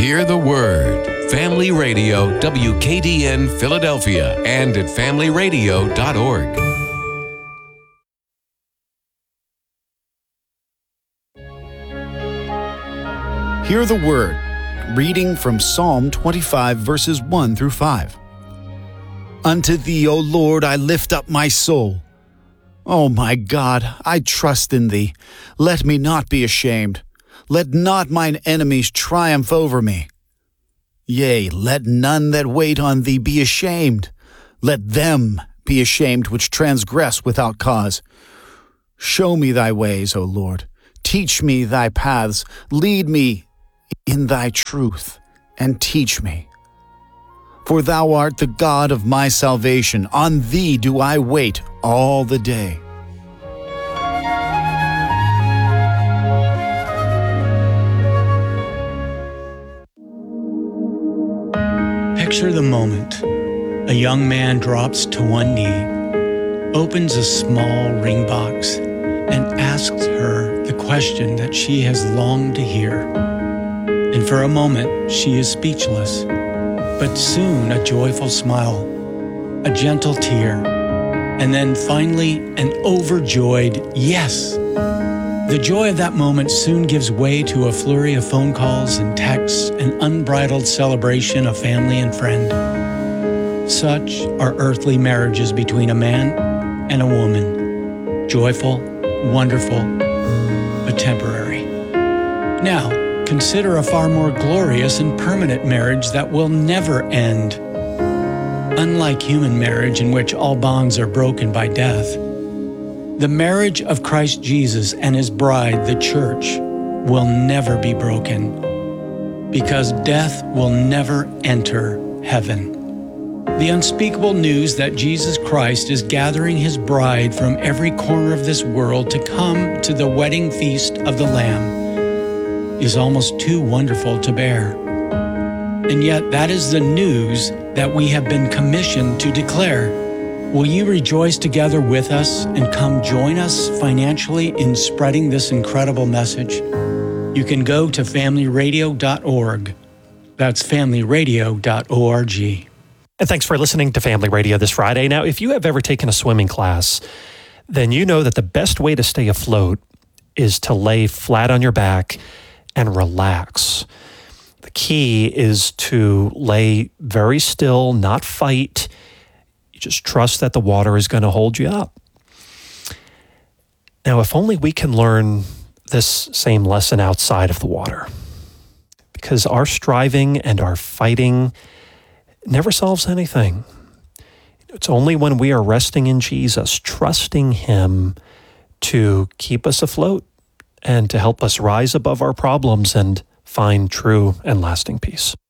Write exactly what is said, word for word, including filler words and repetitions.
Hear the Word. Family Radio, W K D N Philadelphia, and at family radio dot org. Hear the Word. Reading from Psalm twenty-five, verses one through five. Unto Thee, O Lord, I lift up my soul. O my God, I trust in Thee. Let me not be ashamed. Let not mine enemies triumph over me. Yea, let none that wait on Thee be ashamed. Let them be ashamed which transgress without cause. Show me Thy ways, O Lord. Teach me Thy paths. Lead me in Thy truth, and teach me. For Thou art the God of my salvation. On Thee do I wait all the day. Picture the moment. A young man drops to one knee, opens a small ring box, and asks her the question that she has longed to hear. And for a moment, she is speechless. But soon a joyful smile, a gentle tear, and then finally an overjoyed yes. The joy of that moment soon gives way to a flurry of phone calls and texts, an unbridled celebration of family and friend. Such are earthly marriages between a man and a woman. Joyful, wonderful, but temporary. Now, consider a far more glorious and permanent marriage that will never end. Unlike human marriage, in which all bonds are broken by death, the marriage of Christ Jesus and His bride, the church, will never be broken, because death will never enter heaven. The unspeakable news that Jesus Christ is gathering His bride from every corner of this world to come to the wedding feast of the Lamb is almost too wonderful to bear. And yet that is the news that we have been commissioned to declare. Will you rejoice together with us and come join us financially in spreading this incredible message? You can go to family radio dot org. That's family radio dot org. And thanks for listening to Family Radio this Friday. Now, if you have ever taken a swimming class, then you know that the best way to stay afloat is to lay flat on your back and relax. The key is to lay very still, not fight. You just trust that the water is going to hold you up. Now, if only we can learn this same lesson outside of the water, because our striving and our fighting never solves anything. It's only when we are resting in Jesus, trusting Him to keep us afloat and to help us rise above our problems and find true and lasting peace.